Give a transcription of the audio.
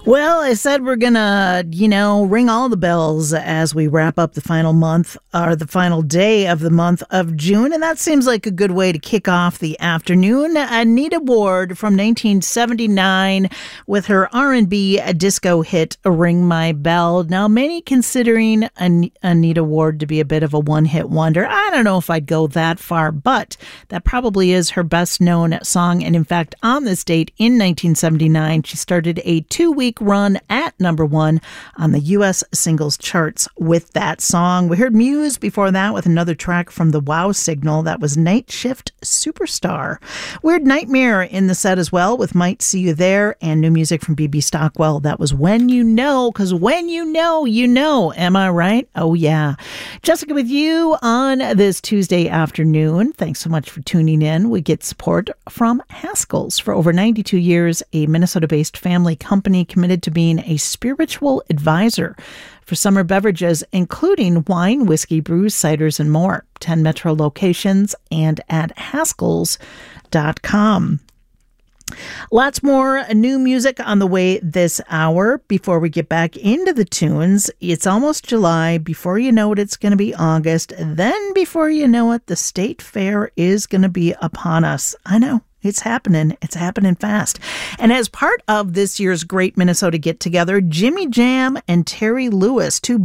Well, I said we're gonna, ring all the bells as we wrap up the final month or the final day of the month of June. And that seems like a good way to kick off the afternoon. Anita Ward from 1979 with her R&B disco hit, Ring My Bell. Now, many considering Anita Ward to be a bit of a one-hit wonder. I don't know if I'd go that far, but that probably is her best known song. And in fact, on this date in 1979, she started a 2-week run at number one on the U.S. singles charts with that song. We heard Muse before that with another track from the Wow Signal. That was Night Shift Superstar. Weird Nightmare in the set as well with Might See You There, and new music from B.B. Stockwell. That was When You Know, because when you know, you know. Am I right? Oh, yeah. Jessica with you on this Tuesday afternoon. Thanks so much for tuning in. We get support from Haskell's. For over 92 years, a Minnesota-based family company committed to being a spiritual advisor for summer beverages, including wine, whiskey, brews, ciders, and more. 10 metro locations and at Haskells.com. Lots more new music on the way this hour. Before we get back into the tunes, it's almost July. Before you know it, it's going to be August. Then before you know it, the state fair is going to be upon us. I know. It's happening. It's happening fast. And as part of this year's Great Minnesota Get Together, Jimmy Jam and Terry Lewis, two